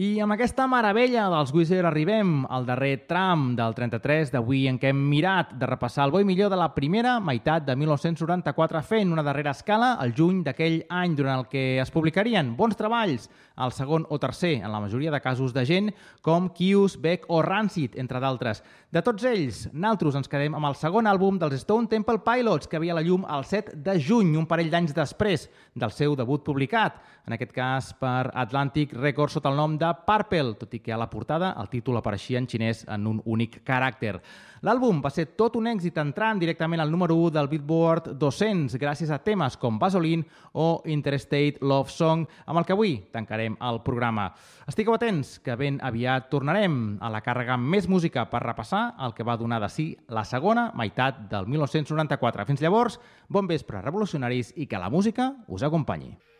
I amb aquesta meravella dels Weezer arribem al darrer tram del 33 d'avui en què hem mirat de repassar el bo i millor de la primera meitat de 1994 fent una darrera escala al juny d'aquell any durant el que es publicarien bons treballs, el segon o tercer, en la majoria de casos de gent com Kius, Beck o Rancid, entre d'altres. De tots ells, naltros ens quedem amb el segon àlbum dels Stone Temple Pilots, que veia la llum el 7 de juny, un parell d'anys després del seu debut publicat, en aquest cas per Atlantic Records sota el nom de Purple, tot i que a la portada el títol apareixia en xinès en un únic caràcter. L'àlbum va ser tot un èxit entrant directament al número 1 del Billboard 200 gràcies a temes com Vaseline o Interstate Love Song, amb el que avui tancarem el programa. Estigueu atents, que ben aviat tornarem a la càrrega amb més música per repassar el que va donar de si la segona meitat del 1994. Fins llavors, bon vespre, revolucionaris, i que la música us acompanyi.